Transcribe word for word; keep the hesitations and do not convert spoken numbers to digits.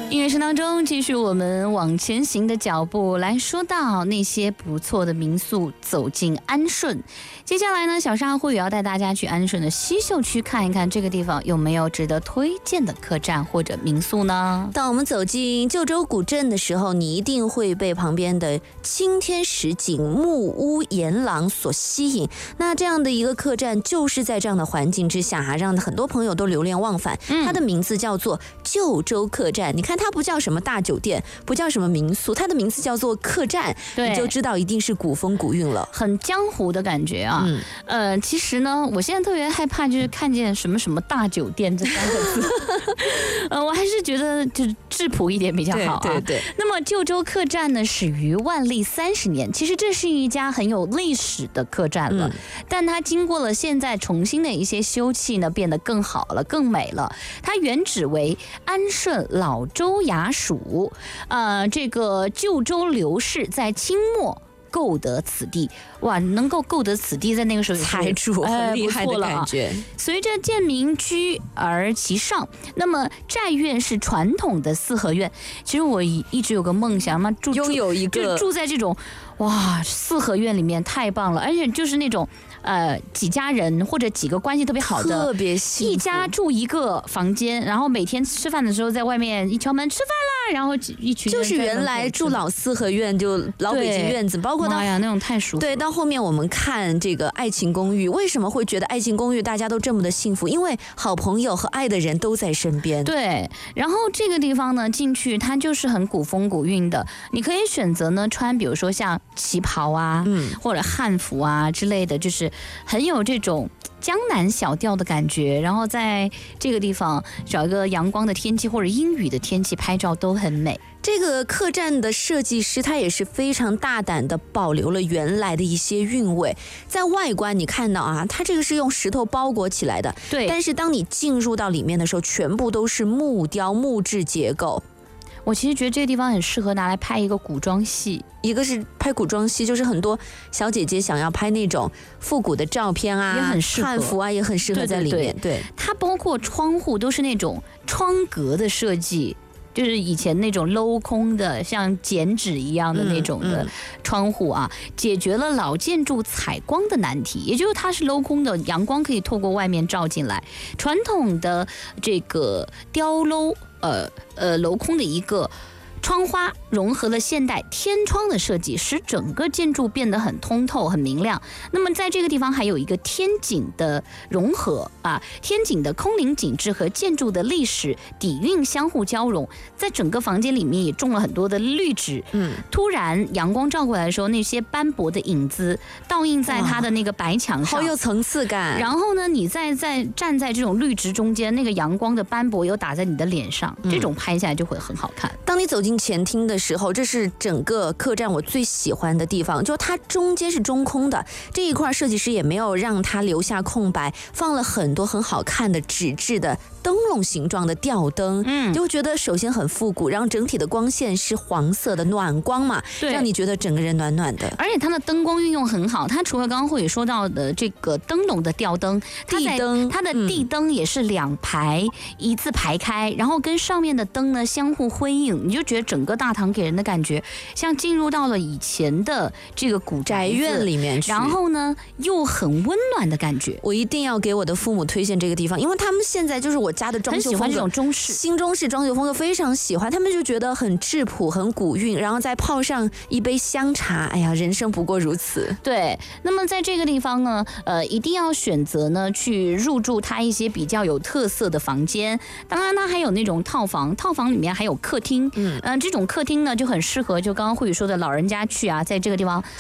音乐声当中，继续我们往前行的脚步，来说到那些不错的民宿，走进安顺。接下来呢，小沙会也要带大家去安顺的西秀区看一看，这个地方有没有值得推荐的客栈或者民宿呢？ 当我们走进旧州古镇的时候，你一定会被旁边的青天实景木屋檐廊所吸引。那这样的一个客栈，就是在这样的环境之下，让很多朋友都流连忘返。嗯、它的名字叫做旧州客栈。你看，它不叫什么大酒店，不叫什么民宿，它的名字叫做客栈，你就知道一定是古风古韵了， 很江湖的感觉啊。嗯、呃，其实呢，我现在特别害怕，就是看见什么什么大酒店这三个字，呃，我还是觉得就是质朴一点比较好啊。 对对对。 那么旧州客栈呢，始于万历三十年，其实这是一家很有历史的客栈了，嗯、但它经过了现在重新的一些修葺呢，变得更好了，更美了。它原址为安顺老州衙署，呃，这个旧州刘氏在清末购得此地，哇，能够购得此地，在那个时候财主很厉害的感觉。 呃啊、随着建民居而其上，那么寨院是传统的四合院。其实我一直有个梦想嘛，住拥有一个住在这种哇四合院里面，太棒了，而且就是那种。呃，几家人或者几个关系特别好的， 特别幸福， 一家住一个房间，然后每天吃饭的时候在外面一敲门吃饭啦，然后一群人就是原来住老四合院，就老北京院子，包括到哎呀那种太舒服。 对，到后面我们看这个《爱情公寓》，为什么会觉得《爱情公寓》大家都这么的幸福？因为好朋友和爱的人都在身边。 对，然后这个地方呢，进去它就是很古风古韵的，你可以选择呢穿，比如说像旗袍啊，嗯，或者汉服啊之类的，就是。很有这种江南小调的感觉，然后在这个地方找一个阳光的天气或者阴雨的天气拍照都很美。 这个客栈的设计师他也是非常大胆的保留了原来的一些韵味，在外观你看到啊，它这个是用石头包裹起来的， 对， 但是当你进入到里面的时候，全部都是木雕木质结构。 我其实觉得这个地方很适合拿来拍一个古装戏， 一个是拍古装戏，就是很多小姐姐想要拍那种复古的照片啊， 也很适合， 汉服啊也很适合在里面。对， 对， 对，它包括窗户都是那种窗格的设计，就是以前那种镂空的，像剪纸一样的那种的窗户啊，嗯嗯、解决了老建筑采光的难题，也就是它是镂空的，阳光可以透过外面照进来。传统的这个雕镂。呃呃，镂空的一个窗花融合了现代天窗的设计，使整个建筑变得很通透、很明亮。那么在这个地方还有一个天井的融合啊，天井的空灵景致和建筑的历史底蕴相互交融，在整个房间里面也种了很多的绿植。嗯，突然阳光照过来的时候，那些斑驳的影子倒映在它的那个白墙上， 好有层次感。 然后呢，你再在站在这种绿植中间，那个阳光的斑驳又打在你的脸上，嗯、这种拍下来就会很好看。 当你走进前厅的时候，这是整个客栈我最喜欢的地方，就它中间是中空的，这一块设计师也没有让它留下空白，放了很多很好看的纸质的灯笼形状的吊灯，嗯，就会觉得首先很复古，然后整体的光线是黄色的暖光嘛，对，让你觉得整个人暖暖的。 而且它的灯光运用很好，它除了刚刚慧宇说到的这个灯笼的吊灯， 地灯， 它的地灯也是两排、嗯、一字排开，然后跟上面的灯呢相互辉映，你就觉得整个大堂给人的感觉像进入到了以前的这个古宅院里面去， 然后呢又很温暖的感觉。 我一定要给我的父母推荐这个地方，因为他们现在就是我家的装修风格， 很喜欢这种中式新中式装修风格，非常喜欢，他们就觉得很质朴很古韵，然后再泡上一杯香茶，哎呀，人生不过如此。 对，那么在这个地方呢，呃，一定要选择呢去入住它一些比较有特色的房间，当然它还有那种套房，套房里面还有客厅，嗯、呃，这种客厅呢就很适合就刚刚慧宇说的老人家去啊，在这个地方